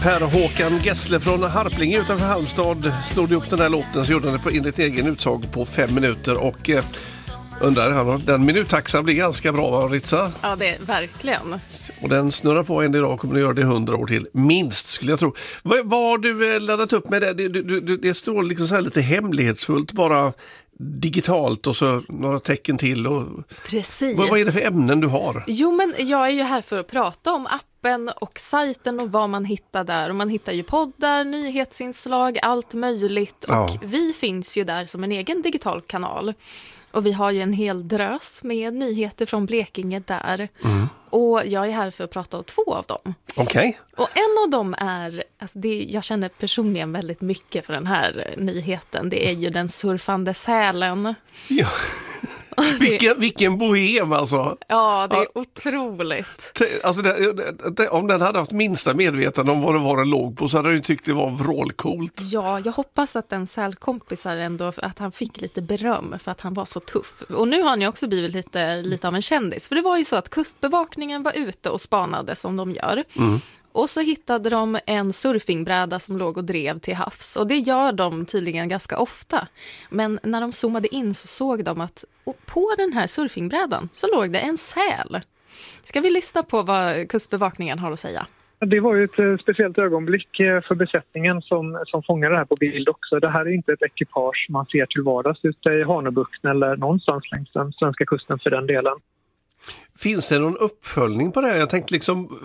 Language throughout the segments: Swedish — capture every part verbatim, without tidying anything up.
Per Håkan Gessle från Harplinge utanför Halmstad snodde upp den här låten, så gjorde han det på enligt egen utsag på fem minuter och eh, undrar han, den minuttaxan blir ganska bra, va, Ritza? Ja, det är verkligen. Och den snurrar på en idag, kommer att göra det hundra år till, minst skulle jag tro. Vad, vad har du laddat upp med det? Det, det, det, det står liksom så här lite hemlighetsfullt, bara digitalt och så några tecken till. Och, precis. Vad, vad är det för ämnen du har? Jo, men jag är ju här för att prata om appen och sajten och vad man hittar där. Och man hittar ju poddar, nyhetsinslag, allt möjligt. Och Ja. vi finns ju där som en egen digital kanal. Och vi har ju en hel drös med nyheter från Blekinge där. Mm. Och jag är här för att prata om två av dem. Okej. Och en av dem är, alltså det, jag känner personligen väldigt mycket för den här nyheten. Det är ju den surfande sälen. Ja. vilken, vilken bohem alltså. Ja, det är Ja. otroligt. Alltså det, det, om den hade haft minsta medvetande om vad det var den låg på, så hade den ju tyckt det var vrålcoolt. Ja, jag hoppas att den sälkompisar ändå, att han fick lite beröm för att han var så tuff. Och nu har han ju också blivit lite, lite av en kändis. För det var ju så att kustbevakningen var ute och spanade som de gör. Mm. Och så hittade de en surfingbräda som låg och drev till havs. Och det gör de tydligen ganska ofta. Men när de zoomade in så såg de att på den här surfingbrädan så låg det en säl. Ska vi lyssna på vad kustbevakningen har att säga? Det var ju ett speciellt ögonblick för besättningen som, som fångade det här på bild också. Det här är inte ett ekipage man ser till vardags ute i Hanöbukten eller någonstans längs den svenska kusten för den delen. Finns det någon uppföljning på det här? Jag tänkte liksom,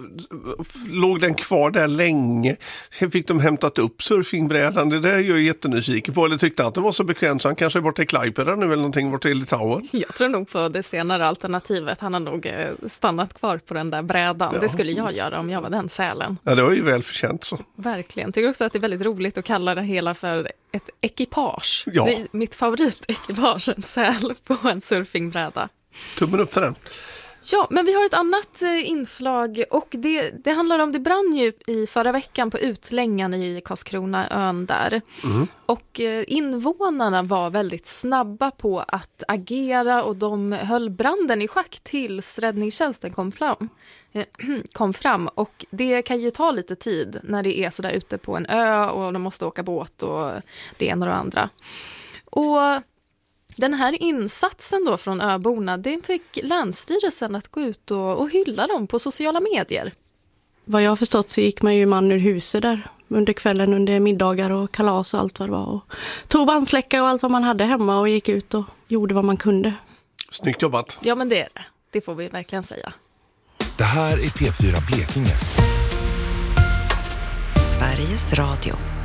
låg den kvar där länge? Fick de hämtat upp surfingbrädan? Det där är jag jättenyfiken på. Eller tyckte att det var så bekvämt så han kanske är borta i Klaipeda nu eller någonting, borta i Litauen? Jag tror nog på det senare alternativet. Han har nog stannat kvar på den där brädan. Ja. Det skulle jag göra om jag var den sälen. Ja, det var ju väl förtjänt så. Verkligen. Tycker också att det är väldigt roligt att kalla det hela för ett ekipage. Ja. Det är mitt favoritekipage, en säl på en surfingbräda. Tummen upp för den. Ja, men vi har ett annat eh, inslag och det, det handlar om, det brann ju i förra veckan på Utlängan i Karlskrona ön där. Mm. Och eh, invånarna var väldigt snabba på att agera och de höll branden i schack tills räddningstjänsten kom fram. Eh, kom fram. Och det kan ju ta lite tid när det är så där ute på en ö och de måste åka båt och det ena och det andra. Och den här insatsen då från öborna, det fick Länsstyrelsen att gå ut och, och hylla dem på sociala medier. Vad jag har förstått så gick man ju man ur huset där under kvällen, under middagar och kalas och allt vad det var. Och tog brandsläckare och allt vad man hade hemma och gick ut och gjorde vad man kunde. Snyggt jobbat. Ja, men det är det. Det får vi verkligen säga. Det här är P fyra Blekinge. Sveriges Radio.